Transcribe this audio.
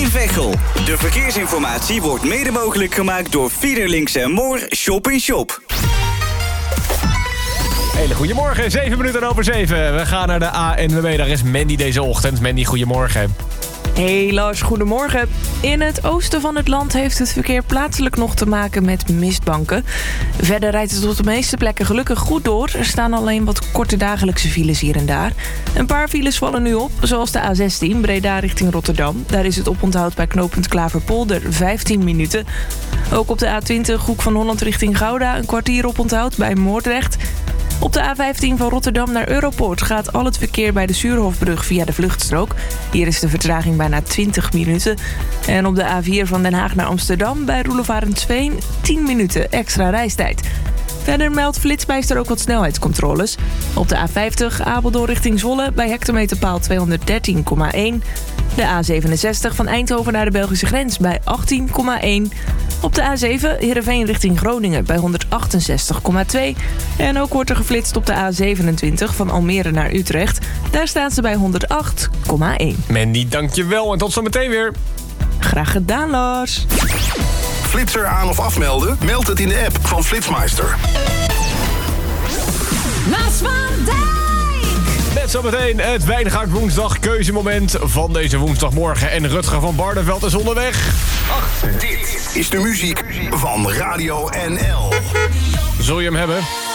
Veghel. De verkeersinformatie wordt mede mogelijk gemaakt door Fiederlinks & Moor Shop in Shop. Hele goedemorgen, 7:07. We gaan naar de ANWB. Daar is Mandy deze ochtend. Mandy, goedemorgen. Hey Lars, goedemorgen. In het oosten van het land heeft het verkeer plaatselijk nog te maken met mistbanken. Verder rijdt het op de meeste plekken gelukkig goed door. Er staan alleen wat korte dagelijkse files hier en daar. Een paar files vallen nu op, zoals de A16 Breda richting Rotterdam. Daar is het oponthoud bij knooppunt Klaverpolder 15 minuten. Ook op de A20 Hoek van Holland richting Gouda een kwartier oponthoud bij Moordrecht. Op de A15 van Rotterdam naar Europoort gaat al het verkeer bij de Suurhofbrug via de vluchtstrook. Hier is de vertraging bijna 20 minuten. En op de A4 van Den Haag naar Amsterdam bij Roelofarensveen 10 minuten extra reistijd. Verder meldt Flitsmeister ook wat snelheidscontroles. Op de A50 Apeldoorn richting Zwolle bij hectometerpaal 213,1. De A67 van Eindhoven naar de Belgische grens bij 18,1. Op de A7 Heerenveen richting Groningen bij 168,2. En ook wordt er geflitst op de A27 van Almere naar Utrecht. Daar staan ze bij 108,1. Mandy, dankjewel en tot zometeen weer. Graag gedaan, Lars. Flitser aan of afmelden? Meld het in de app van Flitsmeister. Lars van Dijk! Met zometeen het Wijngaard woensdag keuzemoment van deze woensdagmorgen. En Rutger van Barneveld is onderweg. Dit is de muziek van Radio NL. Zul je hem hebben?